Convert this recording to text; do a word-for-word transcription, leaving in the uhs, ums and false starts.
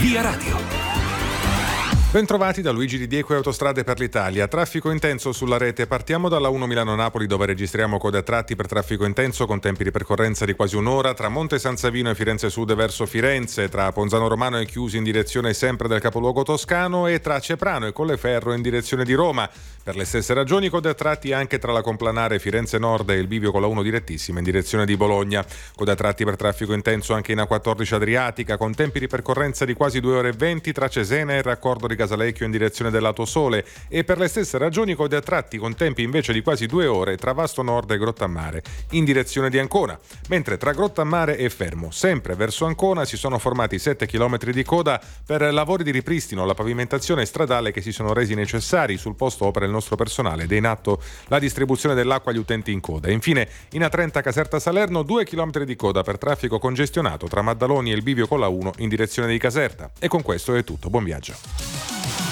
Via Radio. Bentrovati da Luigi Di Dieco e Autostrade per l'Italia. Traffico intenso sulla rete. Partiamo dalla uno Milano-Napoli, dove registriamo code a tratti per traffico intenso con tempi di percorrenza di quasi un'ora tra Monte San Savino e Firenze Sud verso Firenze, tra Ponzano Romano e Chiusi in direzione sempre del capoluogo toscano e tra Ceprano e Colleferro in direzione di Roma. Per le stesse ragioni code a tratti anche tra la Complanare Firenze Nord e il bivio con la uno direttissima in direzione di Bologna. Code a tratti per traffico intenso anche in A quattordici Adriatica con tempi di percorrenza di quasi due ore e venti tra Cesena e il raccordo di Casalecchio in direzione del lato Sole, e per le stesse ragioni code a tratti con tempi invece di quasi due ore tra Vasto Nord e Grottammare in direzione di Ancona, mentre tra Grottammare e Fermo, sempre verso Ancona, si sono formati sette chilometri di coda per lavori di ripristino alla pavimentazione stradale che si sono resi necessari. Sul posto opera il nostro personale ed è in atto la distribuzione dell'acqua agli utenti in coda. Infine in A trenta Caserta Salerno due chilometri di coda per traffico congestionato tra Maddaloni e il bivio con la uno in direzione di Caserta. E con questo è tutto, buon viaggio.